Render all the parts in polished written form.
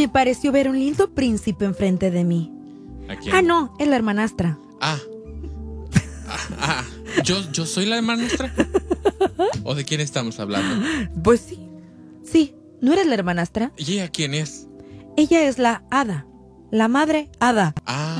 me pareció ver un lindo príncipe enfrente de mí. ¿A quién? Ah, no, es la hermanastra. ¿Yo soy la hermanastra? ¿O de quién estamos hablando? Pues sí, ¿no eres la hermanastra? ¿Y ella quién es? Ella es la hada, la madre hada.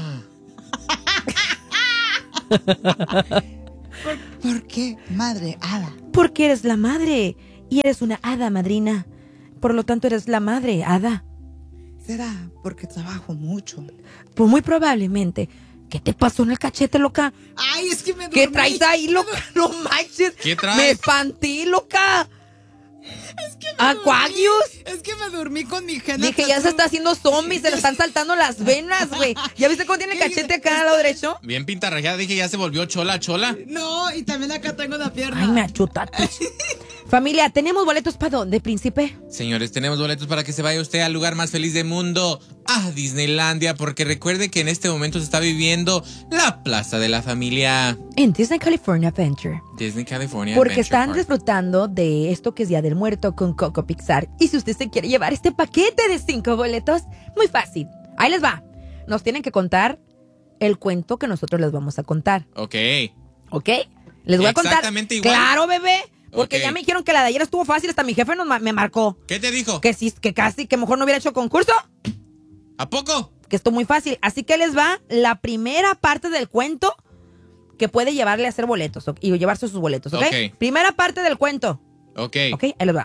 ¿Por qué madre hada? Porque eres la madre y eres una hada madrina. Por lo tanto, eres la madre hada. ¿Será porque trabajo mucho? Pues muy probablemente. ¿Qué te pasó en el cachete, loca? Ay, es que me dormí. ¿Qué traes ahí, loca? No manches. ¿Qué traes? Me espanté, loca. Es que ¿Aquarius? Es que me dormí con mi jena. Dije, ya se está haciendo zombie, se le están saltando las venas, güey. ¿Ya viste cómo tiene el cachete acá al lado derecho? Bien pintarrajeada, dije, ya se volvió chola. No, y también acá tengo la pierna. Ay, me achutaste. Familia, ¿tenemos boletos para dónde, príncipe? Señores, tenemos boletos para que se vaya usted al lugar más feliz del mundo, a Disneylandia, porque recuerde que en este momento se está viviendo la Plaza de la Familia. En Disney California Adventure. Disney California Porque Adventure están Park. disfrutando de esto que es Día del Muerto con Coco Pixar. Y si usted se quiere llevar este paquete de 5 boletos, muy fácil. Ahí les va. Nos tienen que contar el cuento que nosotros les vamos a contar. Ok. ¿Ok? Les voy a contar. Exactamente igual. Claro, bebé. Porque Ok. ya me dijeron que la de ayer estuvo fácil. Hasta mi jefe me marcó. ¿Qué te dijo? Que sí, que casi, que mejor no hubiera hecho concurso. ¿A poco? Que esto muy fácil. Así que les va la primera parte del cuento que puede llevarle a hacer boletos y llevarse sus boletos, ¿ok? Ok. Primera parte del cuento. Ok. Ok, ahí les va.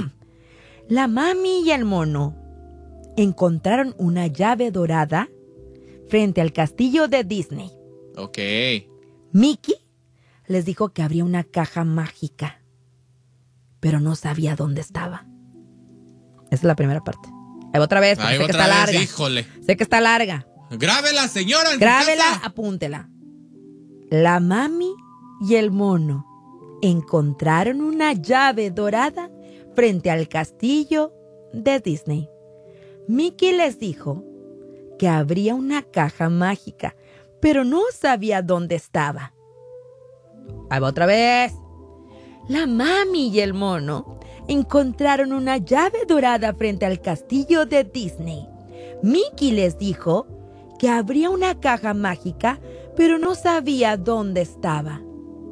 La mami y el mono encontraron una llave dorada frente al castillo de Disney. Ok. Mickey les dijo que habría una caja mágica, pero no sabía dónde estaba. Esa es la primera parte. Ahí va otra vez, porque Ahí sé que otra está vez, larga. híjole. Sé que está larga. Grábela, señora, en su Grábela, casa. apúntela. La mami y el mono encontraron una llave dorada frente al castillo de Disney. Mickey les dijo que habría una caja mágica, pero no sabía dónde estaba. Ahí va otra vez. La mami y el mono encontraron una llave dorada frente al castillo de Disney. Mickey les dijo que habría una caja mágica, pero no sabía dónde estaba.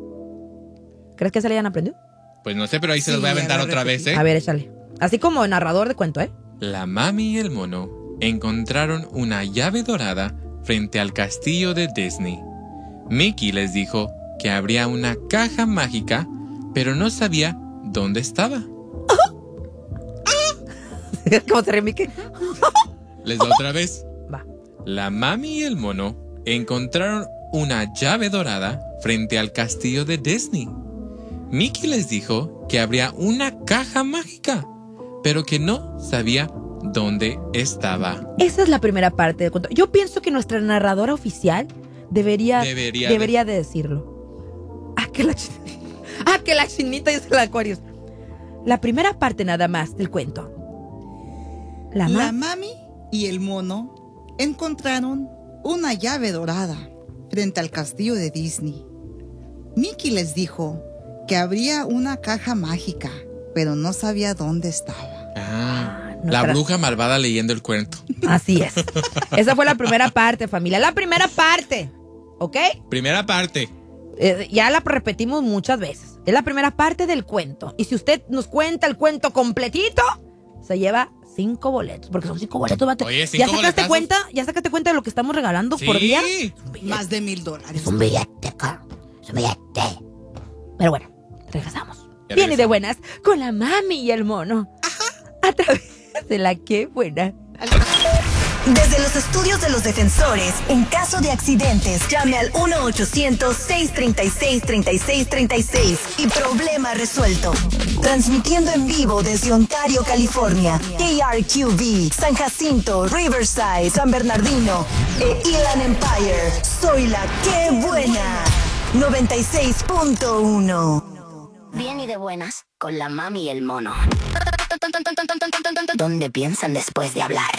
¿Crees que se le hayan aprendido? Pues no sé, pero ahí se los Sí, voy a a aventar ver, otra vez, ¿eh? A ver, échale. Así como narrador de cuento, ¿eh? La mami y el mono encontraron una llave dorada frente al castillo de Disney. Mickey les dijo que habría una caja mágica, pero no sabía dónde estaba. ¿Cómo se ríe Mickey? Les doy otra vez. Va. La mami y el mono encontraron una llave dorada frente al castillo de Disney. Mickey les dijo que habría una caja mágica, pero que no sabía dónde estaba. Esa es la primera parte del cuento. Yo pienso que nuestra narradora oficial debería de decirlo. Que la chinita dice el Aquarius. La primera parte nada más del cuento. La mami y el mono encontraron una llave dorada frente al castillo de Disney. Mickey les dijo que habría una caja mágica, pero no sabía dónde estaba. La bruja malvada leyendo el cuento. Así es. Esa fue la primera parte, familia. La primera parte. ¿Ok? Primera parte. Ya la repetimos muchas veces. Es la primera parte del cuento. Y si usted nos cuenta el cuento completito, se lleva 5 boletos. Porque son 5 boletos. Oye, 5 boletazos. ¿Ya sacaste cuenta de lo que estamos regalando Sí. por día? Más de $1,000. Es un billete, Carlos. Es un billete. Pero bueno, regresamos. Ya Bien y de regresamos. buenas con la mami y el mono. A través de la Qué Buena. Desde los estudios de los defensores, en caso de accidentes, llame al 1-800-636-3636 y problema resuelto. Transmitiendo en vivo desde Ontario, California, KRQV, San Jacinto, Riverside, San Bernardino e Inland Empire. Soy la Qué Buena, 96.1. Bien y de buenas con la mami y el mono. ¿Dónde piensan después de hablar?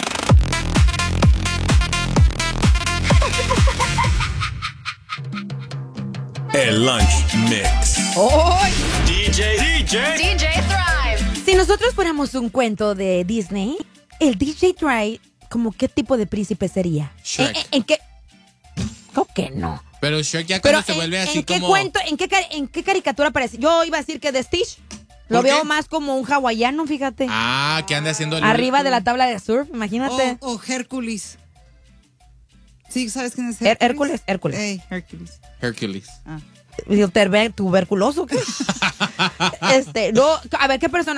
El Lunch Mix. ¡Ay! DJ DJ Thrive. Si nosotros fuéramos un cuento de Disney, el DJ Dre, ¿como qué tipo de príncipe sería? Shrek. ¿En qué? ¿Cómo que no? Pero Shrek ya cuando se vuelve así ¿en qué como... cuento, en qué caricatura aparece? Yo iba a decir que de Stitch. Lo ¿Por qué? veo más como un hawaiano, fíjate. Ah, que anda haciendo... Arriba de la tabla de surf, imagínate. O Hércules. Sí, ¿sabes quién es Hércules? Hércules. Hey, Hércules. Hercules. Ah. Tuberculoso, ¿qué? No, a ver, ¿qué persona?